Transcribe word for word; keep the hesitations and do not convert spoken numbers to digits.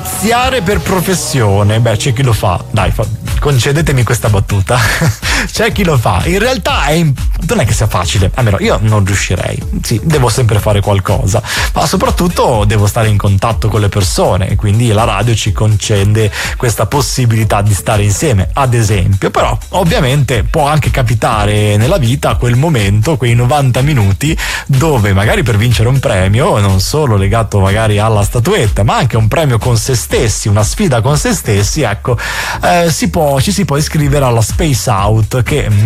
Spaziare per professione, beh, c'è chi lo fa, dai, fa, concedetemi questa battuta. C'è chi lo fa, in realtà è, non è che sia facile, almeno io non riuscirei, sì, devo sempre fare qualcosa, ma soprattutto devo stare in contatto con le persone e quindi la radio ci concede questa possibilità di stare insieme, ad esempio. Però ovviamente può anche capitare nella vita quel momento, quei novanta minuti dove magari per vincere un premio, non solo legato magari alla statuetta, ma anche un premio con se stessi, una sfida con se stessi, ecco, eh, si può, ci si può iscrivere alla Space Out, che